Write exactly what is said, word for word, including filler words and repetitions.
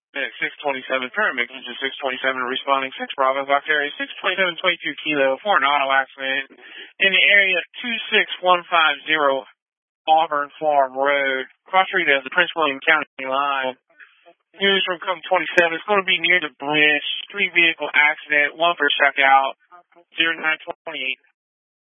six twenty-seven, paramedic engine six twenty-seven responding six Bravo, Box area six twenty-seven twenty-two kilo for an auto accident in the area two six one five zero Auburn Farm Road, cross street of the Prince William County line. News from Come twenty-seven, it's going to be near the bridge, three vehicle accident, one for check out, zero nine twenty-eight.